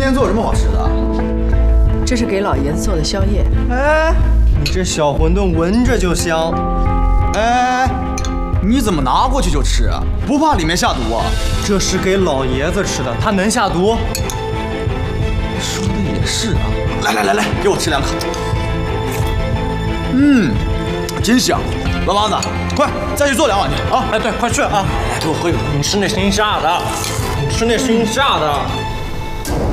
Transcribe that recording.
天做有什么好吃的？ 这是给老爷子做的宵夜。 哎，你这小馄饨闻着就香。 哎，你怎么拿过去就吃啊？不怕里面下毒啊？ 这是给老爷子吃的，他能下毒？ 说的也是啊。来，给我吃2口。真香。老妈子，快再去做2碗去啊！ 哎，对，快去啊！ 来，给我喝一口。 你吃那新下的，你吃那新下的。